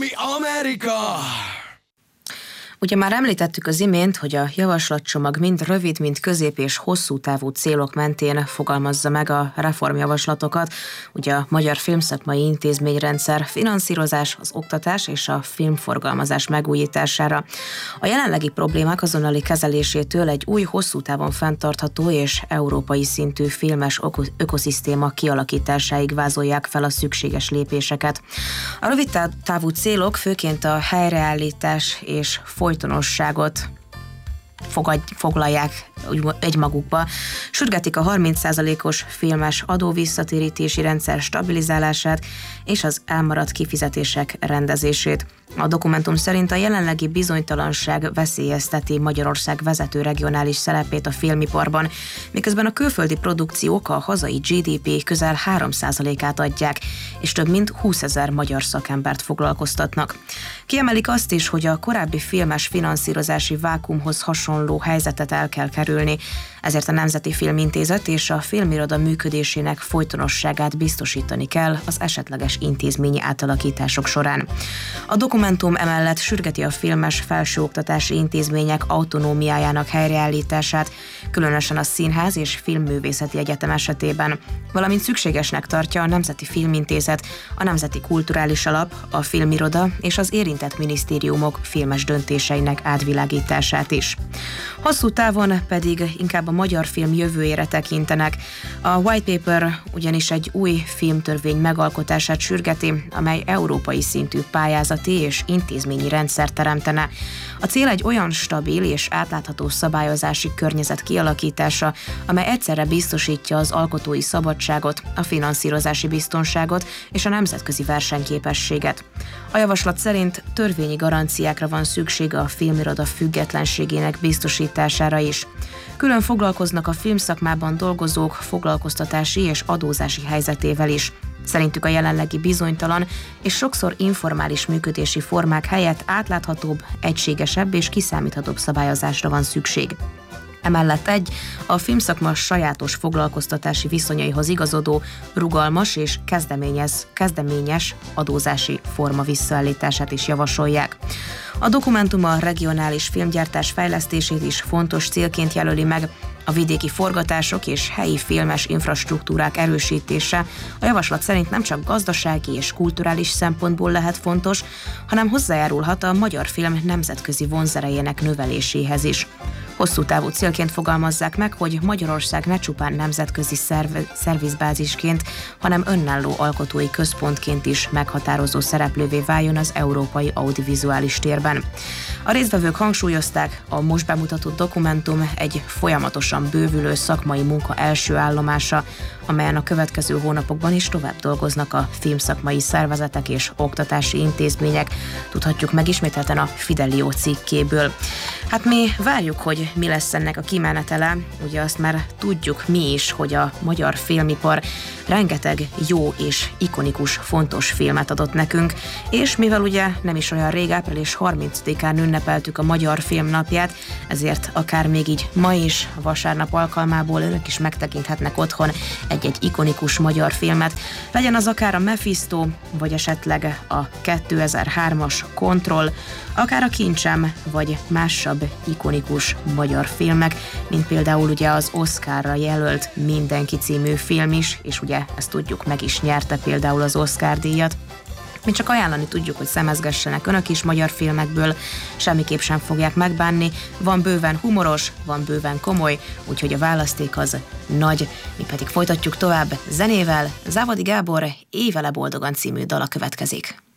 Mi Amerika! Ugye már említettük az imént, hogy a javaslatcsomag mind rövid, mind közép és hosszú távú célok mentén fogalmazza meg a reformjavaslatokat. Ugye a Magyar Filmszakmai Intézményrendszer finanszírozás, az oktatás és a filmforgalmazás megújítására. A jelenlegi problémák azonnali kezelésétől egy új, hosszú távon fenntartható és európai szintű filmes ökoszisztéma kialakításáig vázolják fel a szükséges lépéseket. A rövid távú célok főként a helyreállítás és folytonosságot foglalják egymagukba, sürgetik a 30%-os filmes adóvisszatérítési rendszer stabilizálását és az elmaradt kifizetések rendezését. A dokumentum szerint a jelenlegi bizonytalanság veszélyezteti Magyarország vezető regionális szerepét a filmiparban, miközben a külföldi produkciók a hazai GDP közel 3%-át adják, és több mint 20 000 magyar szakembert foglalkoztatnak. Kiemelik azt is, hogy a korábbi filmes finanszírozási vákuumhoz hasonló helyzetet el kell kerülni, ezért a Nemzeti Filmintézet és a Filmiroda működésének folytonosságát biztosítani kell az esetleges intézményi átalakítások során. A dokumentum emellett sürgeti a filmes felsőoktatási intézmények autonómiájának helyreállítását, különösen a Színház és Filmművészeti Egyetem esetében, valamint szükségesnek tartja a Nemzeti Filmintézet, a Nemzeti Kulturális Alap, a Filmiroda és az érintett minisztériumok filmes döntéseinek átvilágítását is. Hosszú távon pedig inkább a magyar film jövőjére tekintenek. A White Paper ugyanis egy új filmtörvény megalkotását sürgeti, amely európai szintű pályázati és intézményi rendszert teremtene. A cél egy olyan stabil és átlátható szabályozási környezet kialakítása, amely egyszerre biztosítja az alkotói szabadságot, a finanszírozási biztonságot és a nemzetközi versenyképességet. A javaslat szerint törvényi garanciákra van szüksége a filmiroda függetlenségének biztosítására is. Külön foglalkoznak a filmszakmában dolgozók foglalkoztatási és adózási helyzetével is. Szerintük a jelenlegi bizonytalan és sokszor informális működési formák helyett átláthatóbb, egységesebb és kiszámíthatóbb szabályozásra van szükség. Emellett a filmszakma sajátos foglalkoztatási viszonyaihoz igazodó, rugalmas és kezdeményes adózási forma visszaállítását is javasolják. A dokumentum a regionális filmgyártás fejlesztését is fontos célként jelöli meg. A vidéki forgatások és helyi filmes infrastruktúrák erősítése a javaslat szerint nem csak gazdasági és kulturális szempontból lehet fontos, hanem hozzájárulhat a magyar film nemzetközi vonzerejének növeléséhez is. Hosszú távú célként fogalmazzák meg, hogy Magyarország ne csupán nemzetközi szervizbázisként, hanem önálló alkotói központként is meghatározó szereplővé váljon az európai audiovizuális térben. A résztvevők hangsúlyozták, a most bemutatott dokumentum egy folyamatosan bővülő szakmai munka első állomása, amelyen a következő hónapokban is tovább dolgoznak a filmszakmai szervezetek és oktatási intézmények. Tudhatjuk meg ismételten a Fidelio cikkéből. Hát mi várjuk, hogy mi lesz ennek a kimenetele, ugye azt már tudjuk mi is, hogy a magyar filmipar rengeteg jó és ikonikus, fontos filmet adott nekünk, és mivel ugye nem is olyan rég, április 30-án ünnepeltük a Magyar Film Napját, ezért akár még így ma is, vasárnap alkalmából önök is megtekinthetnek otthon egy-egy ikonikus magyar filmet, legyen az akár a Mephisto, vagy esetleg a 2003-as Control, akár a Kincsem, vagy másabb ikonikus magyar filmek, mint például ugye az Oscarra jelölt Mindenki című film is, és ugye ezt tudjuk, meg is nyerte például az Oscar-díjat. Mi csak ajánlani tudjuk, hogy szemezgessenek önök is magyar filmekből, semmiképp sem fogják megbánni, van bőven humoros, van bőven komoly, úgyhogy a választék az nagy. Mi pedig folytatjuk tovább zenével, Závadi Gábor Évele boldogan című dala következik.